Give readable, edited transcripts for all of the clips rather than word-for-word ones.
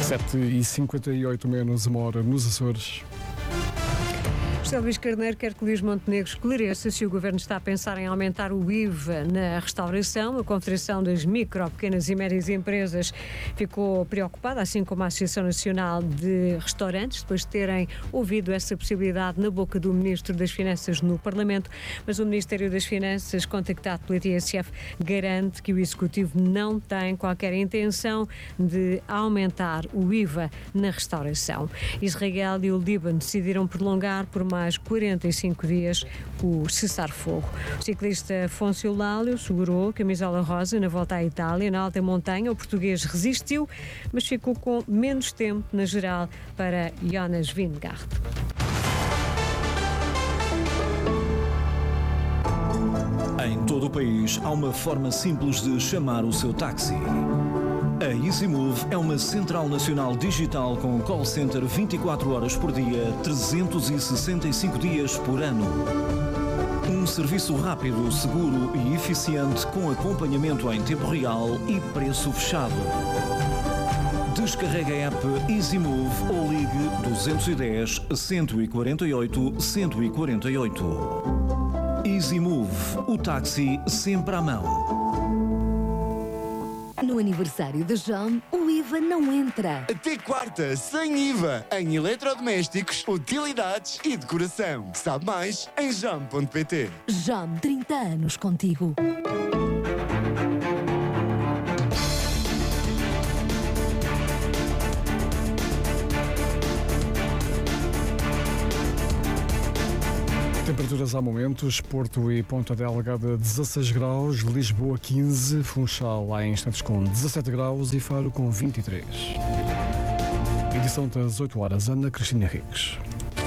7h58 menos uma hora nos Açores. José Luís Carneiro quer que Luís Montenegro esclareça se o Governo está a pensar em aumentar o IVA na restauração. A Confederação das Micro, Pequenas e Médias Empresas ficou preocupada, assim como a Associação Nacional de Restaurantes, depois de terem ouvido essa possibilidade na boca do Ministro das Finanças no Parlamento. Mas o Ministério das Finanças, contactado pela TSF, garante que o Executivo não tem qualquer intenção de aumentar o IVA na restauração. Israel e o Líbano decidiram prolongar por mais 45 dias o cessar-fogo. O ciclista Afonso Eulálio segurou a camisola rosa na volta à Itália. Na alta montanha, o português resistiu, mas ficou com menos tempo na geral para Jonas Vingegaard. Em todo o país, há uma forma simples de chamar o seu táxi. A EasyMove é uma central nacional digital com call center 24 horas por dia, 365 dias por ano. Um serviço rápido, seguro e eficiente com acompanhamento em tempo real e preço fechado. Descarregue a app EasyMove ou ligue 210 148 148. EasyMove, o táxi sempre à mão. No aniversário da JOM, o IVA não entra. Até quarta, sem IVA, em eletrodomésticos, utilidades e decoração. Sabe mais em jom.pt. JOM, 30 anos contigo. Temperaturas há momentos, Porto e Ponta Delgada 16 graus, Lisboa 15, Funchal há instantes com 17 graus e Faro com 23. Edição das 8 horas, Ana Cristina Henriques.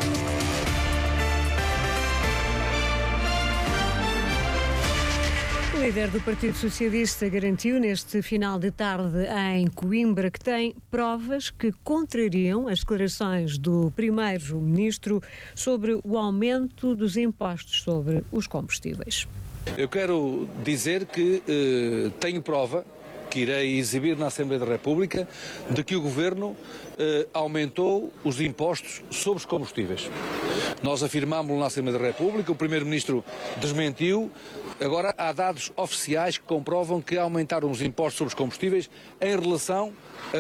O líder do Partido Socialista garantiu neste final de tarde em Coimbra que tem provas que contrariam as declarações do primeiro-ministro sobre o aumento dos impostos sobre os combustíveis. Eu quero dizer que tenho prova, que irei exibir na Assembleia da República, de que o Governo aumentou os impostos sobre os combustíveis. Nós afirmámos na Assembleia da República, o Primeiro-Ministro desmentiu. Agora há dados oficiais que comprovam que aumentaram os impostos sobre os combustíveis em relação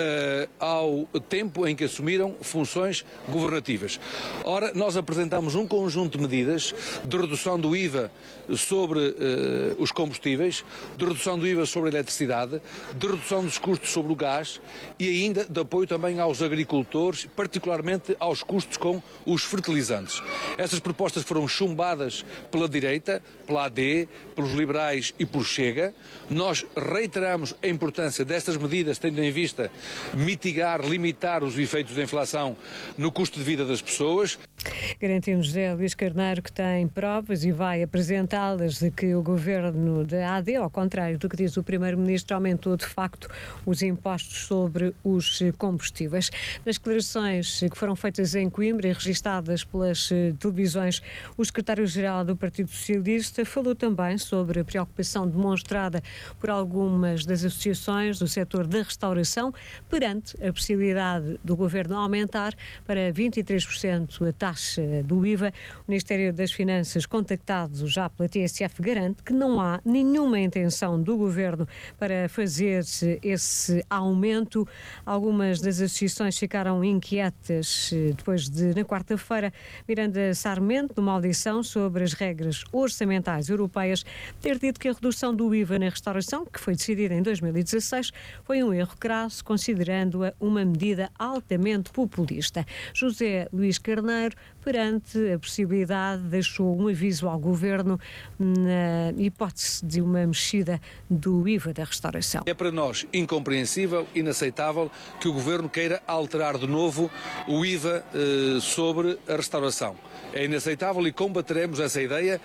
ao tempo em que assumiram funções governativas. Ora, nós apresentamos um conjunto de medidas de redução do IVA sobre os combustíveis, de redução do IVA sobre a eletricidade, de redução dos custos sobre o gás e ainda de apoio também aos agricultores, particularmente aos custos com os fertilizantes. Essas propostas foram chumbadas pela direita, pela AD, pelos liberais e pelo Chega. Nós reiteramos a importância destas medidas, tendo em vista mitigar, limitar os efeitos da inflação no custo de vida das pessoas. Garantiu José Luís Carneiro que tem provas e vai apresentá-las de que o governo da AD, ao contrário do que diz o primeiro-ministro, aumentou de facto os impostos sobre os combustíveis. Nas declarações que foram feitas em Coimbra e registadas pelas televisões, o secretário-geral do Partido Socialista falou também sobre a preocupação demonstrada por algumas das associações do setor da restauração perante a possibilidade do governo aumentar para 23% a taxa do IVA. O Ministério das Finanças, contactado já pela TSF, garante que não há nenhuma intenção do governo para fazer esse aumento. Algumas das associações ficaram inquietas depois de, na quarta-feira, Miranda Sarmento, numa audição sobre as regras orçamentais europeias, ter dito que a redução do IVA na restauração, que foi decidida em 2016, foi um erro crasso, considerando-a uma medida altamente populista. José Luís Carneiro, perante a possibilidade, deixou um aviso ao Governo na hipótese de uma mexida do IVA da restauração. É para nós incompreensível, inaceitável que o Governo queira alterar de novo o IVA sobre a restauração. É inaceitável e combateremos essa ideia.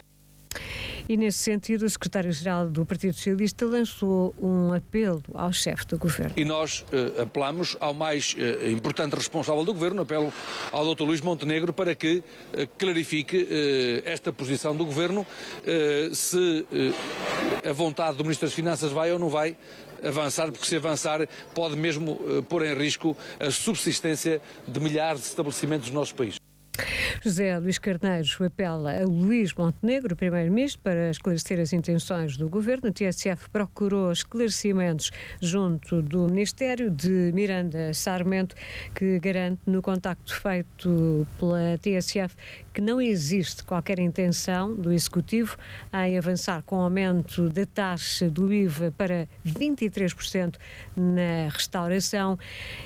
E, nesse sentido, o secretário-geral do Partido Socialista lançou um apelo ao chefe do Governo. E nós apelamos ao mais importante responsável do Governo, apelo ao Dr. Luís Montenegro para que clarifique esta posição do Governo, se a vontade do Ministro das Finanças vai ou não vai avançar, porque se avançar pode mesmo pôr em risco a subsistência de milhares de estabelecimentos do nosso país. José Luís Carneiro apela a Luís Montenegro, primeiro-ministro, para esclarecer as intenções do governo. A TSF procurou esclarecimentos junto do Ministério de Miranda Sarmento, que garante no contacto feito pela TSF que não existe qualquer intenção do Executivo em avançar com o aumento da taxa do IVA para 23% na restauração.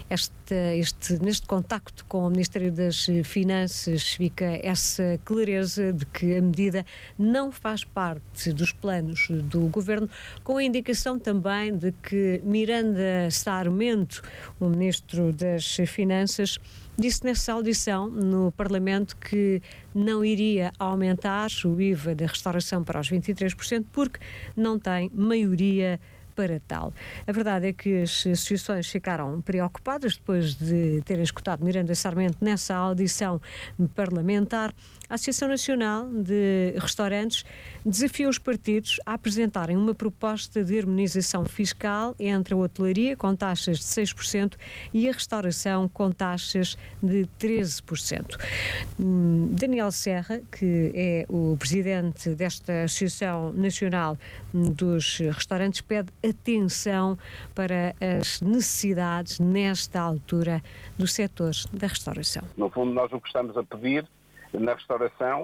Neste contacto com o Ministério das Finanças fica essa clareza de que a medida não faz parte dos planos do Governo, com a indicação também de que Miranda Sarmento, o Ministro das Finanças, disse nessa audição no Parlamento que não iria aumentar o IVA da restauração para os 23% porque não tem maioria para tal. A verdade é que as associações ficaram preocupadas depois de terem escutado Miranda Sarmento nessa audição parlamentar. A Associação Nacional de Restaurantes desafia os partidos a apresentarem uma proposta de harmonização fiscal entre a hotelaria, com taxas de 6%, e a restauração, com taxas de 13%. Daniel Serra, que é o presidente desta Associação Nacional dos Restaurantes, pede atenção para as necessidades, nesta altura, do setor da restauração. No fundo, nós o que estamos a pedir na restauração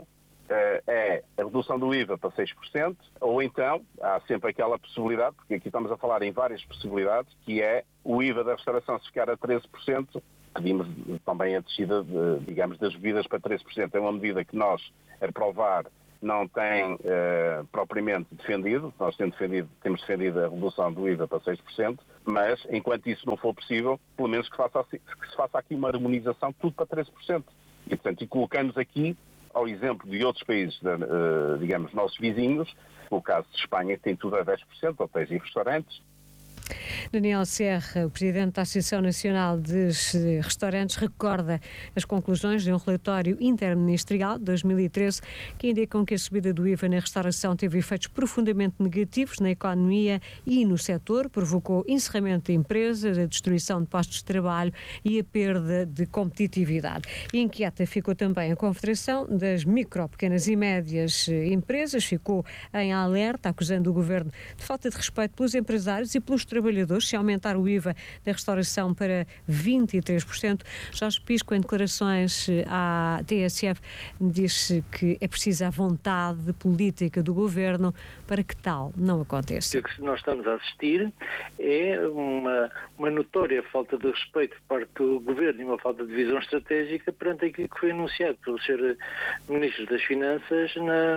é a redução do IVA para 6%, ou então há sempre aquela possibilidade, porque aqui estamos a falar em várias possibilidades, que é o IVA da restauração se ficar a 13%, pedimos também a descida, digamos, das bebidas para 13%. É uma medida que nós, a aprovar, não tem propriamente defendido. Nós temos defendido a redução do IVA para 6%, mas enquanto isso não for possível, pelo menos que se faça aqui uma harmonização tudo para 13%. E, portanto, e colocamos aqui, ao exemplo de outros países, digamos, nossos vizinhos, o caso de Espanha, que tem tudo a 10%, hotéis e restaurantes. Daniel Serra, o presidente da Associação Nacional dos Restaurantes, recorda as conclusões de um relatório interministerial de 2013 que indicam que a subida do IVA na restauração teve efeitos profundamente negativos na economia e no setor, provocou encerramento de empresas, a destruição de postos de trabalho e a perda de competitividade. Inquieta ficou também a Confederação das Micro, Pequenas e Médias Empresas, ficou em alerta, acusando o governo de falta de respeito pelos empresários e pelos trabalhadores se aumentar o IVA da restauração para 23%. Jorge Pisco, em declarações à TSF, disse que é preciso a vontade política do governo para que tal não aconteça. O que nós estamos a assistir é uma notória falta de respeito por parte do governo e uma falta de visão estratégica perante aquilo que foi anunciado pelo Sr. Ministro das Finanças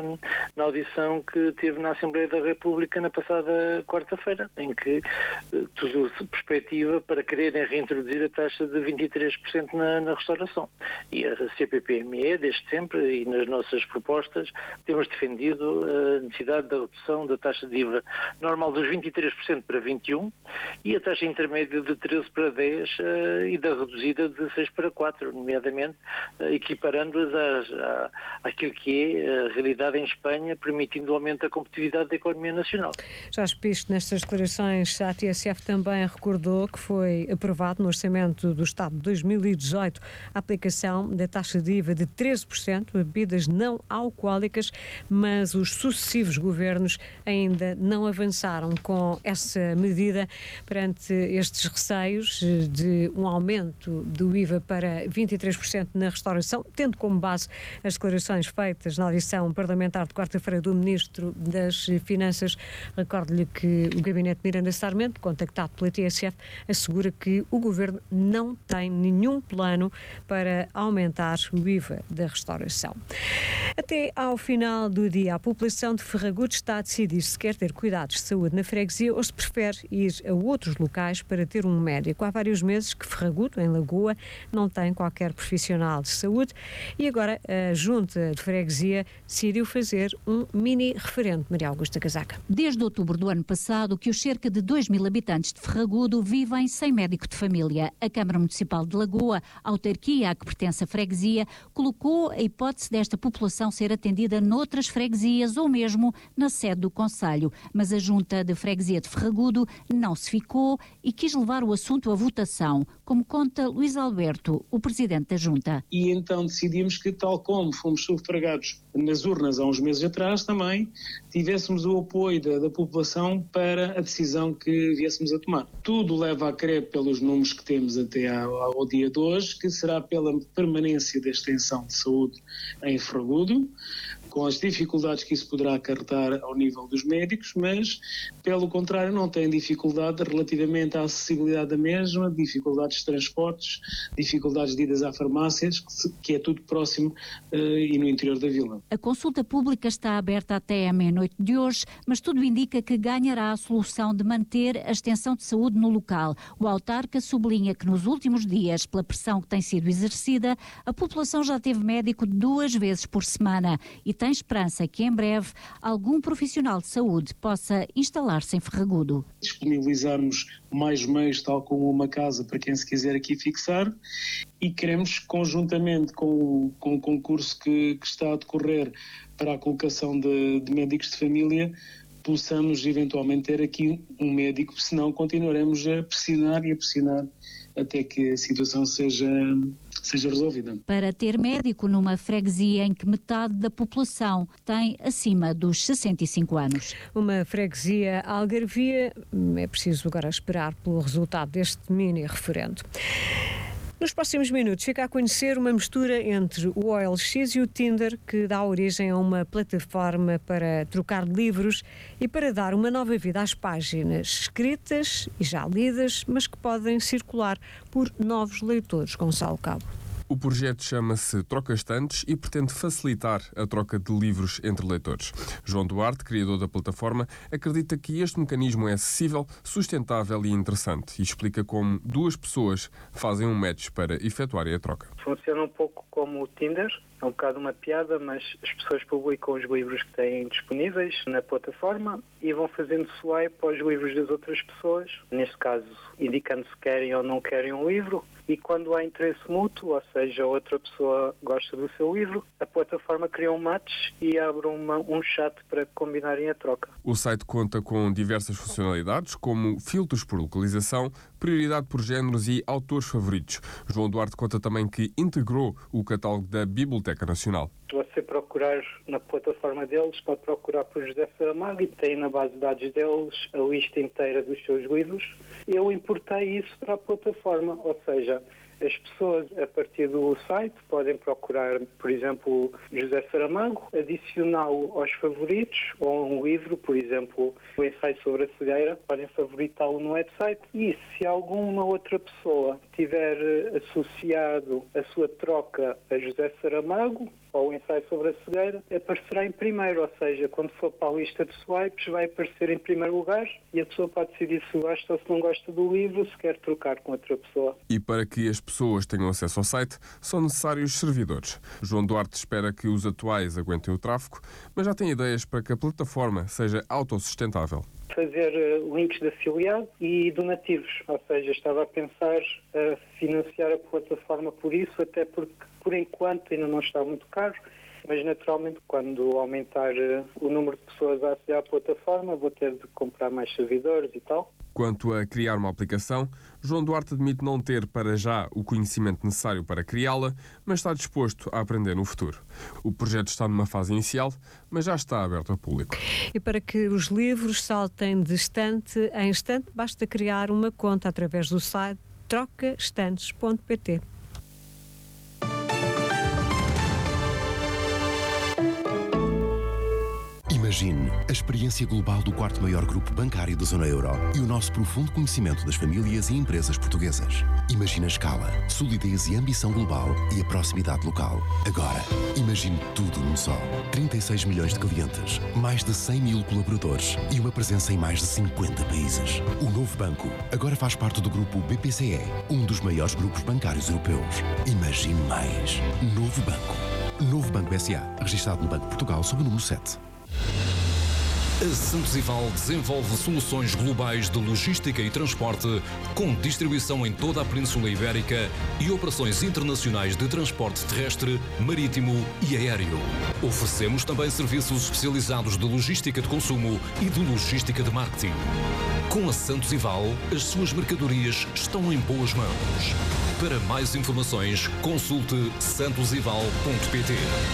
na audição que teve na Assembleia da República na passada quarta-feira, em que tudo se perspectiva para quererem reintroduzir a taxa de 23% na restauração. E a CPPME, desde sempre, e nas nossas propostas, temos defendido a necessidade da redução da taxa de IVA normal dos 23% para 21% e a taxa intermédia de 13% para 10% e da reduzida de 6% para 4%, nomeadamente equiparando-as àquilo que é a realidade em Espanha, permitindo o aumento da competitividade da economia nacional. Jorge Pisco, nestas declarações à TSF, também recordou que foi aprovado no Orçamento do Estado de 2018 a aplicação da taxa de IVA de 13% a bebidas não alcoólicas, mas os sucessivos governos ainda não avançaram com essa medida. Perante estes receios de um aumento do IVA para 23% na restauração, tendo como base as declarações feitas na audição parlamentar de quarta-feira do Ministro das Finanças, recordo-lhe que o gabinete Miranda Sarmento, contactado pela TSF, assegura que o Governo não tem nenhum plano para aumentar o IVA da restauração. Até ao final do dia, a população de Ferragudo está a decidir se quer ter cuidados de saúde na freguesia ou se prefere ir a outros locais para ter um médico. Há vários meses que Ferragudo, em Lagoa, não tem qualquer profissional de saúde e agora a Junta de Freguesia decidiu fazer um mini referendo. Maria Augusta Casaca. Desde outubro do ano passado, que os cerca de 2 mil habitantes de Ferragudo vivem sem médico de família. A Câmara Municipal de Lagoa, a autarquia a que pertence a freguesia, colocou a hipótese desta população ser atendida noutras freguesias ou mesmo na sede do concelho. Mas a Junta de Freguesia de Ferragudo não se ficou e quis levar o assunto à votação, como conta Luís Alberto, o presidente da Junta. E então decidimos que, tal como fomos sufragados nas urnas há uns meses atrás, também tivéssemos o apoio da população para a decisão que viéssemos a tomar. Tudo leva a crer, pelos números que temos até ao dia de hoje, que será pela permanência da extensão de saúde em Ferragudo, com as dificuldades que isso poderá acarretar ao nível dos médicos, mas, pelo contrário, não tem dificuldade relativamente à acessibilidade da mesma, dificuldades de transportes, dificuldades de idas a farmácias, que é tudo próximo e no interior da vila. A consulta pública está aberta até à meia-noite de hoje, mas tudo indica que ganhará a solução de manter a extensão de saúde no local. O autarca sublinha que nos últimos dias, pela pressão que tem sido exercida, a população já teve médico 2 vezes por semana e tem esperança que em breve algum profissional de saúde possa instalar-se em Ferragudo. Disponibilizarmos mais meios, tal como uma casa para quem se quiser aqui fixar, e queremos, conjuntamente com o concurso que está a decorrer para a colocação de médicos de família, possamos eventualmente ter aqui um médico, senão continuaremos a pressionar até que a situação seja resolvida. Para ter médico numa freguesia em que metade da população tem acima dos 65 anos. Uma freguesia algarvia, é preciso agora esperar pelo resultado deste mini referendo. Nos próximos minutos fica a conhecer uma mistura entre o OLX e o Tinder, que dá origem a uma plataforma para trocar livros e para dar uma nova vida às páginas escritas e já lidas, mas que podem circular por novos leitores. Gonçalo Cabo. O projeto chama-se Troca Estantes e pretende facilitar a troca de livros entre leitores. João Duarte, criador da plataforma, acredita que este mecanismo é acessível, sustentável e interessante e explica como 2 pessoas fazem um match para efetuarem a troca. Funciona um pouco como o Tinder, é um bocado uma piada, mas as pessoas publicam os livros que têm disponíveis na plataforma e vão fazendo swipe aos livros das outras pessoas, neste caso indicando se querem ou não querem um livro, e quando há interesse mútuo, ou seja, outra pessoa gosta do seu livro, a plataforma cria um match e abre um chat para combinarem a troca. O site conta com diversas funcionalidades, como filtros por localização, prioridade por géneros e autores favoritos. João Duarte conta também que integrou o catálogo da Biblioteca Nacional. Se você procurar na plataforma deles, pode procurar por José Saramago e tem na base de dados deles a lista inteira dos seus livros. Eu importei isso para a plataforma, ou seja, as pessoas, a partir do site, podem procurar, por exemplo, José Saramago, adicioná-lo aos favoritos, ou um livro, por exemplo, o ensaio sobre a cegueira, podem favoritá-lo no website. E se alguma outra pessoa tiver associado a sua troca a José Saramago, ou o ensaio sobre a cegueira, aparecerá em primeiro, ou seja, quando for para a lista de swipes, vai aparecer em primeiro lugar e a pessoa pode decidir se gosta ou se não gosta do livro, se quer trocar com outra pessoa. E para que as pessoas tenham acesso ao site, são necessários servidores. João Duarte espera que os atuais aguentem o tráfego, mas já tem ideias para que a plataforma seja autossustentável. Fazer links de afiliado e donativos, ou seja, estava a pensar a financiar a plataforma por isso, até porque por enquanto ainda não está muito caro, mas naturalmente quando aumentar o número de pessoas a aceder à plataforma vou ter de comprar mais servidores e tal. Quanto a criar uma aplicação, João Duarte admite não ter para já o conhecimento necessário para criá-la, mas está disposto a aprender no futuro. O projeto está numa fase inicial, mas já está aberto ao público. E para que os livros saltem de estante em estante, basta criar uma conta através do site trocaestantes.pt. Imagine a experiência global do 4º maior grupo bancário da zona euro e o nosso profundo conhecimento das famílias e empresas portuguesas. Imagine a escala, solidez e ambição global e a proximidade local. Agora, imagine tudo num só. 36 milhões de clientes, mais de 100 mil colaboradores e uma presença em mais de 50 países. O novo banco agora faz parte do grupo BPCE, um dos maiores grupos bancários europeus. Imagine mais. Novo Banco. Novo Banco S.A., registado no Banco de Portugal sob o número 7. A Santos Ival desenvolve soluções globais de logística e transporte, com distribuição em toda a Península Ibérica e operações internacionais de transporte terrestre, marítimo e aéreo. Oferecemos também serviços especializados de logística de consumo e de logística de marketing. Com a Santos Ival, as suas mercadorias estão em boas mãos. Para mais informações, consulte santosival.pt.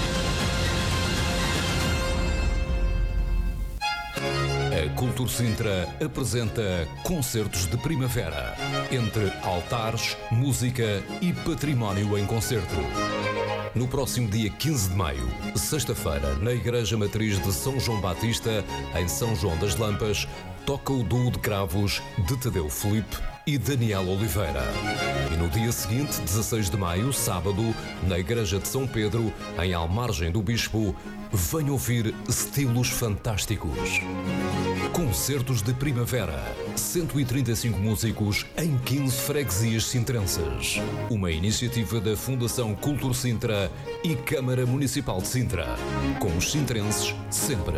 A Cultura Sintra apresenta Concertos de Primavera, entre altares, música e património em concerto. No próximo dia 15 de maio, sexta-feira, na Igreja Matriz de São João Batista, em São João das Lampas, toca o duo de cravos de Tadeu Filipe e Daniel Oliveira. E no dia seguinte, 16 de maio, sábado, na Igreja de São Pedro, em Almargem do Bispo, venha ouvir Estilos Fantásticos. Concertos de Primavera. 135 músicos em 15 freguesias sintrenses. Uma iniciativa da Fundação Cultura Sintra e Câmara Municipal de Sintra. Com os sintrenses sempre.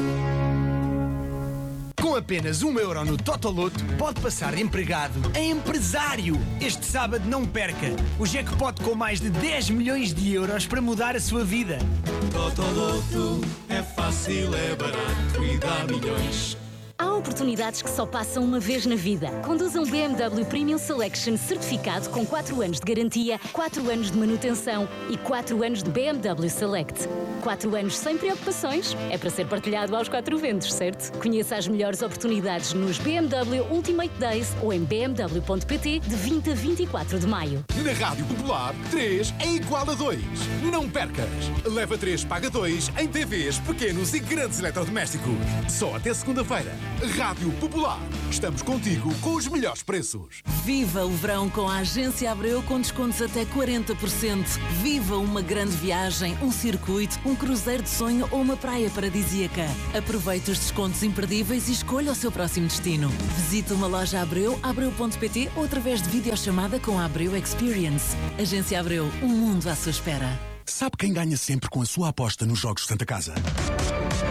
Com apenas €1 no Totoloto, pode passar de empregado a empresário. Este sábado não perca o jackpot com mais de 10 milhões de euros para mudar a sua vida. Totoloto é fácil, é barato e dá milhões. Há oportunidades que só passam uma vez na vida. Conduza um BMW Premium Selection certificado com 4 anos de garantia, 4 anos de manutenção e 4 anos de BMW Select. 4 anos sem preocupações. É para ser partilhado aos 4 ventos, certo? Conheça as melhores oportunidades nos BMW Ultimate Days ou em bmw.pt de 20 a 24 de maio. Na Rádio Popular, 3 é igual a 2. Não percas! Leva 3, paga 2 em TVs, pequenos e grandes eletrodomésticos. Só até segunda-feira. Rádio Popular. Estamos contigo com os melhores preços. Viva o verão com a Agência Abreu com descontos até 40%. Viva uma grande viagem, um circuito, um cruzeiro de sonho ou uma praia paradisíaca. Aproveite os descontos imperdíveis e escolha o seu próximo destino. Visite uma loja Abreu, abreu.pt ou através de videochamada com a Abreu Experience. Agência Abreu, um mundo à sua espera. Sabe quem ganha sempre com a sua aposta nos Jogos Santa Casa?